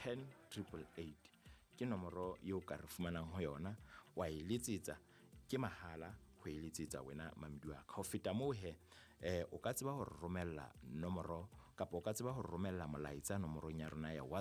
10888 ke nomoro eo ka re fumanang ho yona wa e letsetsa ke mahala ho e letsetsa wena mamedi wa ka ho feta moo o ka tseba ho romella nomoro kapa o ka tseba ho romella molaetsa nomorong ya rona ya